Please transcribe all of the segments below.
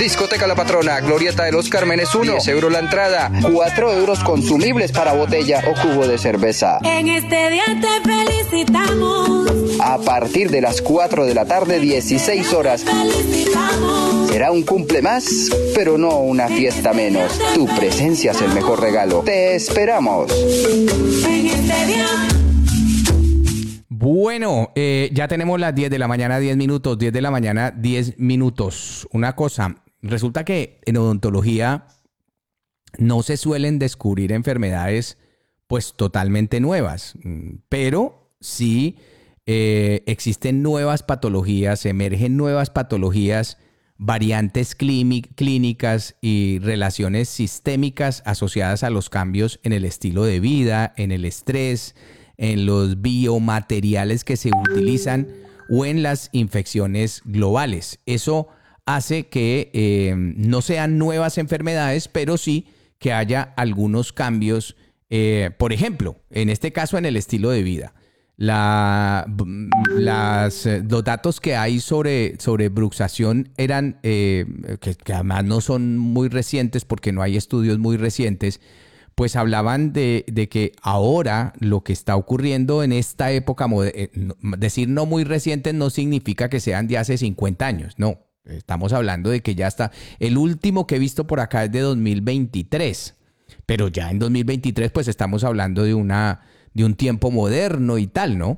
Discoteca La Patrona, Glorieta de los Cármenes 1, 10 euros la entrada, 4 euros consumibles para botella o cubo de cerveza. En este día te felicitamos. A partir de las 4 de la tarde, 16 horas. Será un cumple más, pero no una fiesta menos. Tu presencia es el mejor regalo. Te esperamos. En este día. Bueno, ya tenemos las 10 de la mañana, 10 minutos, 10 de la mañana, 10 minutos. Una cosa, resulta que en odontología no se suelen descubrir enfermedades pues totalmente nuevas, pero sí existen nuevas patologías, emergen nuevas patologías, variantes clínicas y relaciones sistémicas asociadas a los cambios en el estilo de vida, en el estrés, en los biomateriales que se utilizan o en las infecciones globales. Eso hace que no sean nuevas enfermedades, pero sí que haya algunos cambios, por ejemplo, en este caso en el estilo de vida. Los datos que hay sobre bruxación eran, que además no son muy recientes porque no hay estudios muy recientes, pues hablaban de que ahora lo que está ocurriendo en esta época, decir no muy recientes no significa que sean de hace 50 años, no. Estamos hablando de que ya está, el último que he visto por acá es de 2023, pero ya en 2023 pues estamos hablando de un tiempo moderno y tal, ¿no?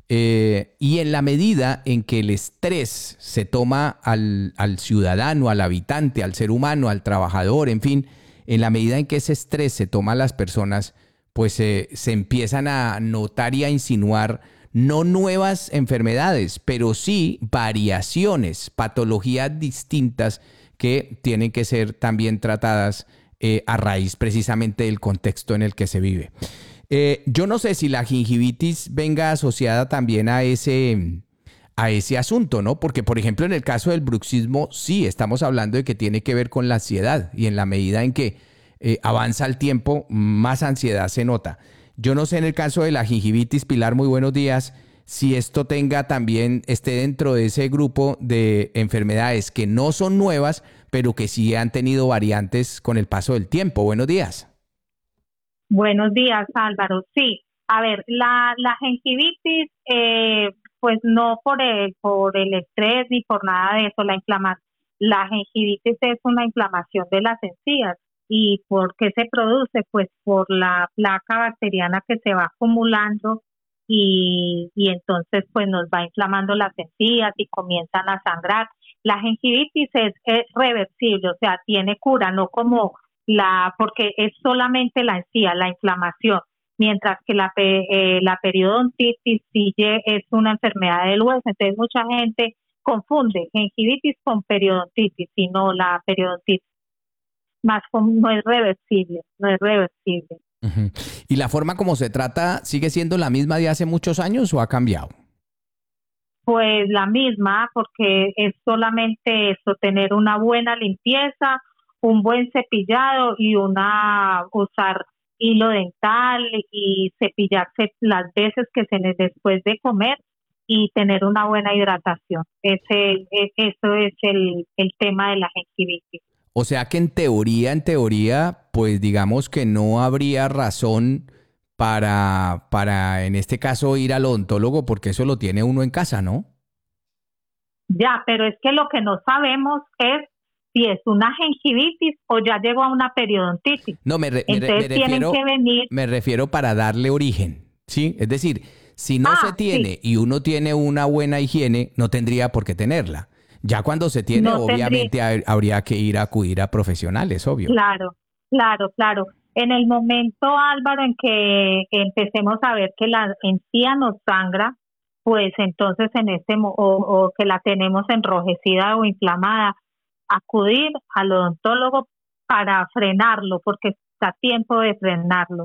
Y en la medida en que el estrés se toma al ciudadano, al habitante, al ser humano, al trabajador, en fin, en la medida en que ese estrés se toma a las personas, pues se empiezan a notar y a insinuar no nuevas enfermedades, pero sí variaciones, patologías distintas que tienen que ser también tratadas a raíz precisamente del contexto en el que se vive. Yo no sé si la gingivitis venga asociada también a ese asunto, ¿no? Porque, por ejemplo, en el caso del bruxismo, sí, estamos hablando de que tiene que ver con la ansiedad y en la medida en que avanza el tiempo, más ansiedad se nota. Yo no sé en el caso de la gingivitis, Pilar, muy buenos días, si esto esté dentro de ese grupo de enfermedades que no son nuevas, pero que sí han tenido variantes con el paso del tiempo. Buenos días. Buenos días, Álvaro. Sí, a ver, la gingivitis, pues no por el estrés ni por nada de eso, la gingivitis es una inflamación de las encías. ¿Y por qué se produce? Pues por la placa bacteriana que se va acumulando y entonces pues nos va inflamando las encías y comienzan a sangrar. La gingivitis es reversible, o sea, tiene cura, no como porque es solamente la encía, la inflamación, mientras que la periodontitis sí es una enfermedad del hueso. Entonces mucha gente confunde gingivitis con periodontitis, y no, la periodontitis no es reversible. Uh-huh. ¿Y la forma como se trata sigue siendo la misma de hace muchos años o ha cambiado? Pues la misma, porque es solamente eso, tener una buena limpieza, un buen cepillado y usar hilo dental y cepillarse las veces que después de comer y tener una buena hidratación. Eso es el tema de la gingivitis. O sea que en teoría, pues digamos que no habría razón para en este caso ir al odontólogo porque eso lo tiene uno en casa, ¿no? Ya, pero es que lo que no sabemos es si es una gingivitis o ya llegó a una periodontitis. No, me refiero para darle origen, ¿sí? Es decir, si no se tiene y uno tiene una buena higiene, no tendría por qué tenerla. Ya cuando se tiene, obviamente habría que acudir a profesionales, obvio. Claro. En el momento, Álvaro, en que empecemos a ver que la encía nos sangra, pues entonces o que la tenemos enrojecida o inflamada, acudir al odontólogo para frenarlo, porque está a tiempo de frenarlo.